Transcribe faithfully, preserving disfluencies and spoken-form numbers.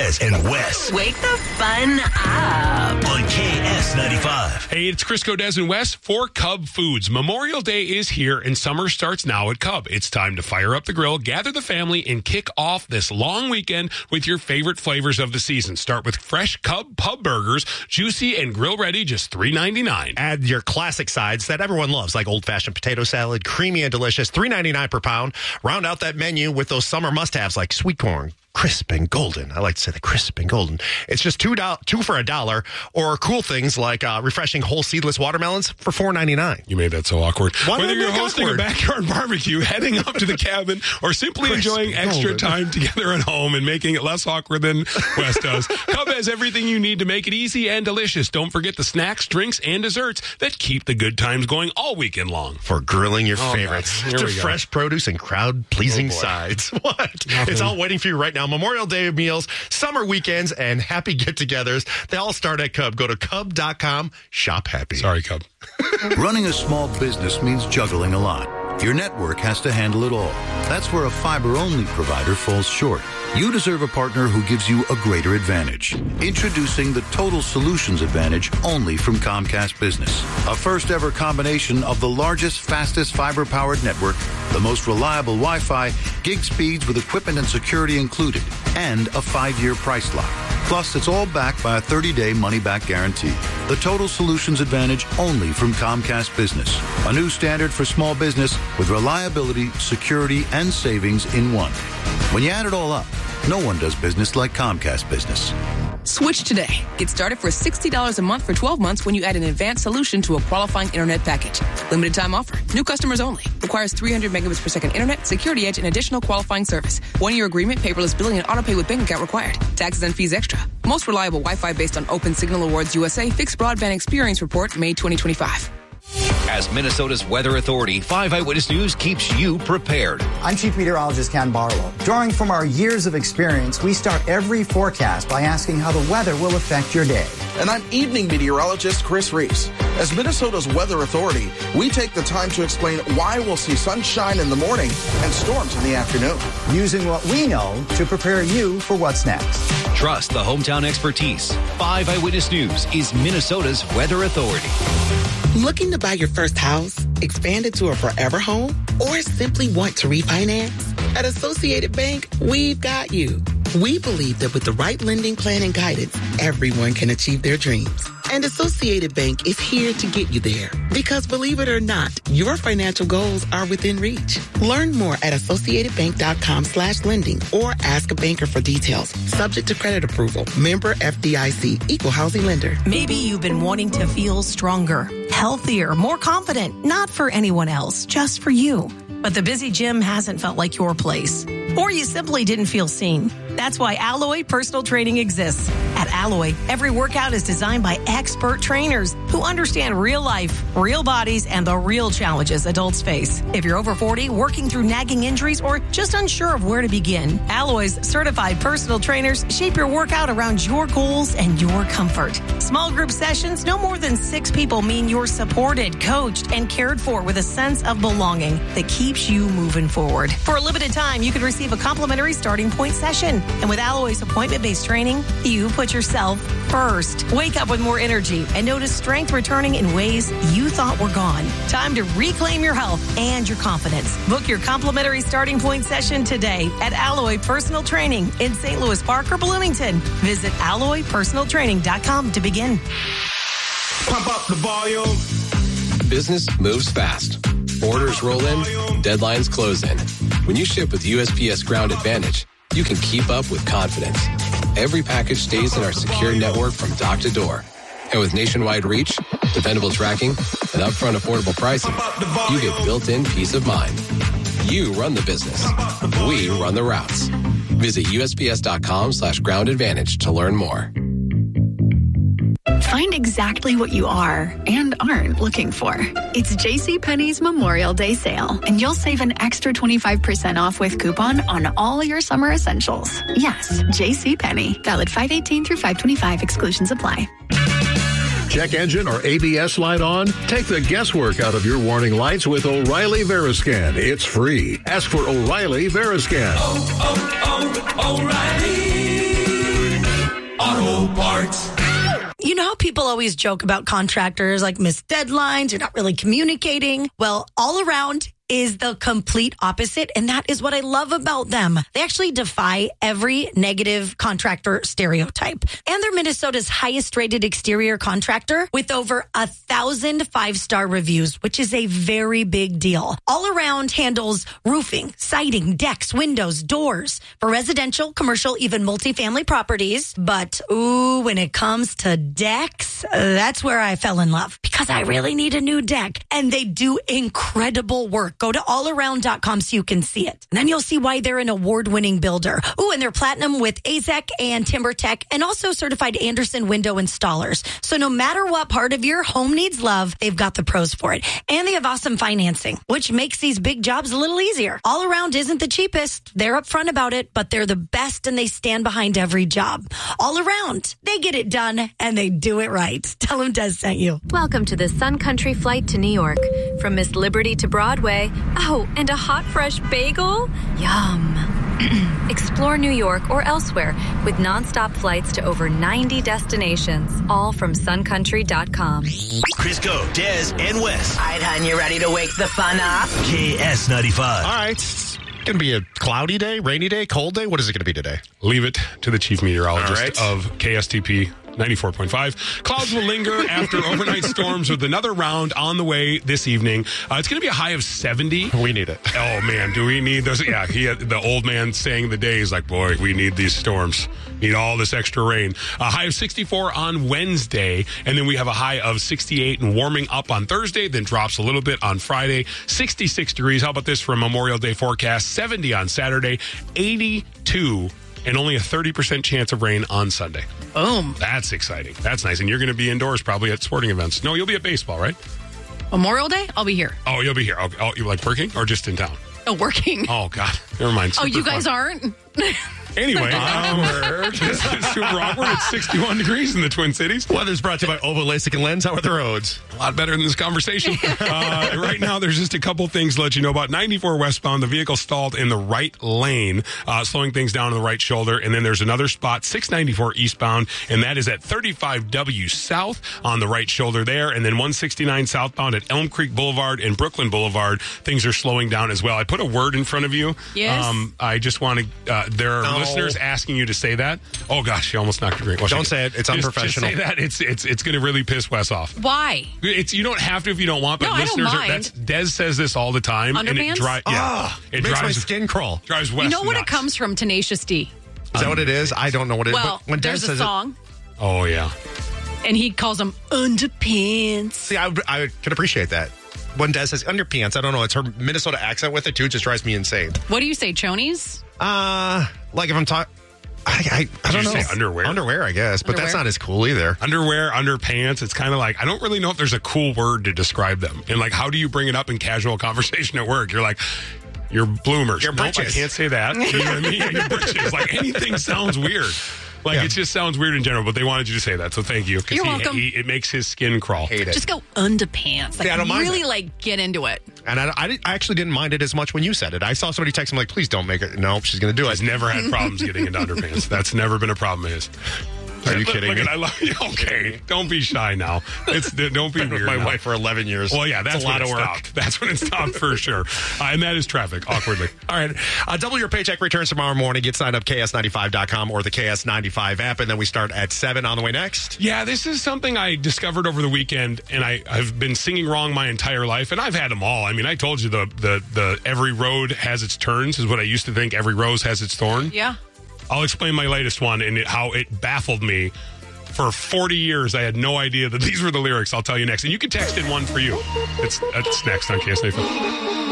Des and Wes. Wake the fun up. On K S ninety-five. Hey, it's Crisco, Des, and Wes for Cub Foods. Memorial Day is here and summer starts now at Cub. It's time to fire up the grill, gather the family, and kick off this long weekend with your favorite flavors of the season. Start with fresh Cub pub burgers, juicy and grill ready, just three ninety-nine. Add your classic sides that everyone loves, like old-fashioned potato salad, creamy and delicious, three ninety-nine per pound. Round out that menu with those summer must-haves like sweet corn, crisp and golden. I like to say the crisp and golden. It's just two do- two for a dollar, or cool things like uh, refreshing whole seedless watermelons for four ninety-nine. You made that so awkward. Why Whether did I you're make hosting awkward? a backyard barbecue, heading up to the cabin, or simply Crisp enjoying and extra golden. time together at home and making it less awkward than Wes does, Cub has everything you need to make it easy and delicious. Don't forget the snacks, drinks, and desserts that keep the good times going all weekend long. For grilling your Oh, favorites. God. Here To we go. fresh produce and crowd-pleasing Oh, boy. sides. What? Nothing. It's all waiting for you right now. Memorial Day meals, summer weekends, and happy get-togethers. They all start at Cub. Go to cub dot com. Shop happy. Sorry, Cub. Running a small business means juggling a lot. Your network has to handle it all. That's where a fiber-only provider falls short. You deserve a partner who gives you a greater advantage. Introducing the Total Solutions Advantage only from Comcast Business. A first-ever combination of the largest, fastest fiber-powered network, the most reliable Wi-Fi, gig speeds with equipment and security included, and a five-year price lock. Plus, it's all backed by a thirty-day money-back guarantee. The Total Solutions Advantage only from Comcast Business. A new standard for small business with reliability, security, and savings in one. When you add it all up, no one does business like Comcast Business. Switch today. Get started for sixty dollars a month for twelve months when you add an advanced solution to a qualifying internet package. Limited time offer. New customers only. Requires three hundred megabits per second internet, security edge, and additional qualifying service. One-year agreement, paperless billing, and auto pay with bank account required. Taxes and fees extra. Most reliable Wi-Fi based on Open Signal Awards U S A Fixed Broadband Experience Report, May twenty twenty-five. As Minnesota's Weather Authority, five Eyewitness News keeps you prepared. I'm Chief Meteorologist Ken Barlow. Drawing from our years of experience, we start every forecast by asking how the weather will affect your day. And I'm evening meteorologist Chris Reese. As Minnesota's Weather Authority, we take the time to explain why we'll see sunshine in the morning and storms in the afternoon. Using what we know to prepare you for what's next. Trust the hometown expertise. five Eyewitness News is Minnesota's Weather Authority. Looking to buy your first house, expand it to a forever home, or simply want to refinance? At Associated Bank, we've got you. We believe that with the right lending plan and guidance, everyone can achieve their dreams. And Associated Bank is here to get you there. Because believe it or not, your financial goals are within reach. Learn more at associatedbank.com slash lending or ask a banker for details. Subject to credit approval. Member F D I C. Equal housing lender. Maybe you've been wanting to feel stronger, healthier, more confident, not for anyone else, just for you. But the busy gym hasn't felt like your place. Or you simply didn't feel seen. That's why Alloy Personal Training exists. At Alloy, every workout is designed by expert trainers who understand real life, real bodies, and the real challenges adults face. If you're over forty, working through nagging injuries, or just unsure of where to begin, Alloy's certified personal trainers shape your workout around your goals and your comfort. Small group sessions, no more than six people, mean you're supported, coached, and cared for with a sense of belonging that keeps you moving forward. For a limited time, you can receive a complimentary starting point session. And with Alloy's appointment-based training, you put yourself first. Wake up with more energy and notice strength returning in ways you thought were gone. Time to reclaim your health and your confidence. Book your complimentary starting point session today at Alloy Personal Training in Saint Louis Park or Bloomington. Visit alloy personal training dot com to begin. Pump up the volume. Business moves fast. Orders roll in, deadlines close in. When you ship with U S P S Ground Advantage, you can keep up with confidence. Every package stays in our secure network from dock to door. And with nationwide reach, dependable tracking, and upfront affordable pricing, you get built-in peace of mind. You run the business. We run the routes. Visit usps.com slash ground advantage to learn more. Find exactly what you are and aren't looking for. It's JCPenney's Memorial Day sale, and you'll save an extra twenty-five percent off with coupon on all your summer essentials. Yes, JCPenney. Valid five eighteen through five twenty-five. Exclusions apply. Check engine or A B S light on? Take the guesswork out of your warning lights with O'Reilly Veriscan. It's free. Ask for O'Reilly Veriscan. Oh, oh, oh, O'Reilly Sports. You know how people always joke about contractors, like miss deadlines, you're not really communicating? Well, All Around is the complete opposite, and that is what I love about them. They actually defy every negative contractor stereotype. And they're Minnesota's highest rated exterior contractor with over a thousand five-star reviews, which is a very big deal. All Around handles roofing, siding, decks, windows, doors for residential, commercial, even multifamily properties. But ooh, when it comes to decks, that's where I fell in love because I really need a new deck. And they do incredible work. Go to all around dot com so you can see it. And then you'll see why they're an award-winning builder. Ooh, and they're platinum with A Z E C and TimberTech and also certified Anderson window installers. So no matter what part of your home needs love, they've got the pros for it. And they have awesome financing, which makes these big jobs a little easier. All Around isn't the cheapest. They're upfront about it, but they're the best and they stand behind every job. All Around, they get it done and they do it right. Tell them Des sent you. Welcome to the Sun Country flight to New York. From Miss Liberty to Broadway. Oh, and a hot, fresh bagel? Yum. Explore New York or elsewhere with nonstop flights to over ninety destinations, all from sun country dot com. Crisco, Des, and Wes. All right, hon, you ready to wake the fun up? K S ninety-five. All right. It's going to be a cloudy day, rainy day, cold day. What is it going to be today? Leave it to the chief meteorologist right. of K S T P ninety-four point five. Clouds will linger after overnight storms with another round on the way this evening. Uh, it's going to be a high of seventy. We need it. Oh, man, do we need those? Yeah, he, the old man saying the day is like, boy, we need these storms. Need all this extra rain. A high of sixty-four on Wednesday, and then we have a high of sixty-eight and warming up on Thursday, then drops a little bit on Friday. sixty-six degrees. How about this for a Memorial Day forecast? seventy on Saturday, eighty-two and only a thirty percent chance of rain on Sunday. Boom. That's exciting. That's nice. And you're going to be indoors probably at sporting events. No, you'll be at baseball, right? Memorial Day? I'll be here. Oh, you'll be here. Oh, oh you like working or just in town? Oh, working. Oh, God. Never mind. Oh, Super you guys fun. aren't? Anyway, um, this is super awkward. It's sixty-one degrees in the Twin Cities. Weather's brought to you by Oval LASIK and Lens. How are the roads? A lot better than this conversation. Uh, right now, there's just a couple things to let you know about. ninety-four westbound, the vehicle stalled in the right lane, uh, slowing things down on the right shoulder. And then there's another spot, six ninety-four eastbound, and that is at thirty-five W south on the right shoulder there. And then one sixty-nine southbound at Elm Creek Boulevard and Brooklyn Boulevard. Things are slowing down as well. I put a word in front of you. Yes. Um, I just want to, uh, there are No. listeners asking you to say that. Oh, gosh, she almost knocked her drink. Well, Don't she- say it. It's just- unprofessional. Just say that. It's, it's, it's going to really piss Wes off. Why? It's you don't have to if you don't want, but No, I don't listeners are. mind. That's Des says this all the time, and it Underpants? drives. Yeah, Ah, it makes drives my skin crawl. Drives Wes You know what nuts. it comes from? Tenacious D. Is that what it is? I don't know what it is. Well, but when Des there's a says song, Oh yeah, and he calls them underpants. it, see, I, would- I can appreciate that. When Des says underpants, I don't know. It's her Minnesota accent with it too. It just drives me insane. What do you say, chonies? Uh, like if I'm talking, I, I, I don't Did you know. say underwear? Underwear, I guess, but that's Underwear? not as cool either. underwear, underpants. It's kind of like I don't really know if there's a cool word to describe them. And like, how do you bring it up in casual conversation at work? You're like. Your bloomers. Your Nope, I britches. can't say that. You know what I mean? Yeah, your britches. Like anything sounds weird. Like Yeah. it just sounds weird in general. But they wanted you to say that, so thank you. 'Cause You're he- welcome. he- it makes his skin crawl. Hate it. Just go underpants. Like, Yeah, I don't mind really, that. like, get into it. And I, I, didn't- I actually didn't mind it as much when you said it. I saw somebody text me like, please don't make it. No, she's going to do it. He's never had problems getting into underpants. That's never been a problem of his. Are you Look- kidding look me? at- I love you. Okay, don't be shy now. It's don't be Been with weird. my now. wife for eleven years. Well, yeah, that's It's a lot when of it work. stopped. That's when it stopped for sure. Uh, and that is traffic, awkwardly. All right. Uh, double your paycheck returns tomorrow morning. Get signed up K S ninety-five dot com or the K S ninety-five app. And then we start at seven on the way next. Yeah, this is something I discovered over the weekend, and I, I've been singing wrong my entire life, and I've had them all. I mean, I told you the, the, the every road has its turns is what I used to think. Every rose has its thorn. Yeah. I'll explain my latest one and it, how it baffled me. For forty years, I had no idea that these were the lyrics. I'll tell you next. And you can text in one for you. It's, it's next on K S ninety-five.